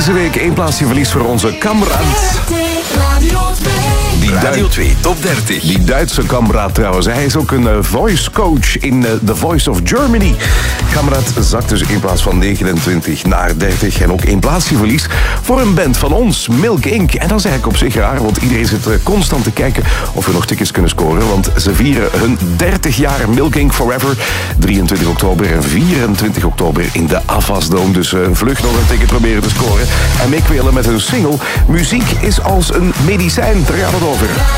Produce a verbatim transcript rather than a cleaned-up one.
Deze week één plaatsje verlies voor onze kameraad. Die Radio twee Top dertig. Die Duitse kameraad trouwens. Hij is ook een uh, voice coach in uh, The Voice of Germany. Kameraad zakt dus één plaats van negenentwintig naar dertig. En ook één plaatsje verlies voor een band van ons, Milk Inc. En dat is eigenlijk op zich raar, want iedereen zit uh, constant te kijken of we nog tickets kunnen scoren. Want ze vieren hun dertig jaar Milk Inc. Forever. drieëntwintig oktober en vierentwintig oktober in de Avas Dome. Dus uh, vlug nog een ticket proberen te scoren. En meekwelen met hun single Muziek is als een medicijn. Daar gaat het over.